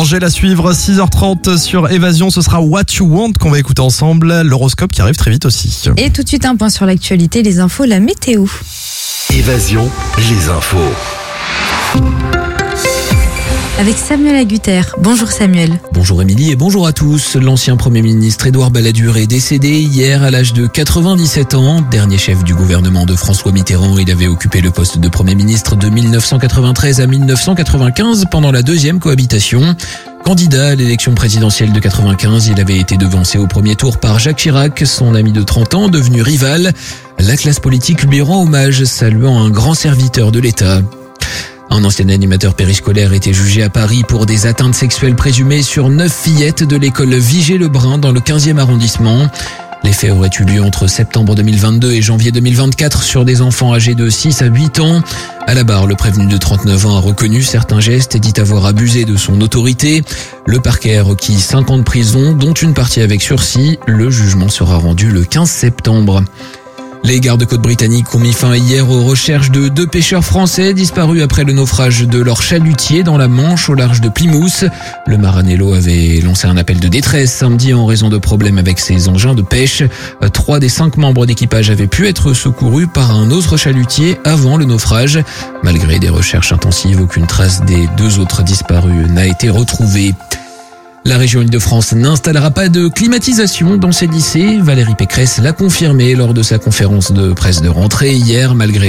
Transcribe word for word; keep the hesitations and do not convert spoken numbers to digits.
Angèle à suivre, six heures trente sur Évasion, ce sera What You Want qu'on va écouter ensemble, l'horoscope qui arrive très vite aussi. Et tout de suite un point sur l'actualité, les infos, la météo. Évasion, les infos. Avec Samuel Agutter. Bonjour Samuel. Bonjour Émilie et bonjour à tous. L'ancien Premier ministre Édouard Balladur est décédé hier à l'âge de quatre-vingt-dix-sept ans. Dernier chef du gouvernement de François Mitterrand, il avait occupé le poste de Premier ministre de mille neuf cent quatre-vingt-treize à mille neuf cent quatre-vingt-quinze pendant la deuxième cohabitation. Candidat à l'élection présidentielle de quatre-vingt-quinze, il avait été devancé au premier tour par Jacques Chirac, son ami de trente ans, devenu rival. La classe politique lui rend hommage, saluant un grand serviteur de l'État. Un ancien animateur périscolaire était jugé à Paris pour des atteintes sexuelles présumées sur neuf fillettes de l'école Vigée-Lebrun dans le quinzième arrondissement. Les faits auraient eu lieu entre septembre deux mille vingt-deux et janvier deux mille vingt-quatre sur des enfants âgés de six à huit ans. À la barre, le prévenu de trente-neuf ans a reconnu certains gestes et dit avoir abusé de son autorité. Le parquet a requis cinq ans de prison, dont une partie avec sursis. Le jugement sera rendu le quinze septembre. Les gardes-côtes britanniques ont mis fin hier aux recherches de deux pêcheurs français disparus après le naufrage de leur chalutier dans la Manche au large de Plymouth. Le Maranello avait lancé un appel de détresse samedi en raison de problèmes avec ses engins de pêche. Trois des cinq membres d'équipage avaient pu être secourus par un autre chalutier avant le naufrage. Malgré des recherches intensives, aucune trace des deux autres disparus n'a été retrouvée. La région Île-de-France n'installera pas de climatisation dans ses lycées. Valérie Pécresse l'a confirmé lors de sa conférence de presse de rentrée hier, malgré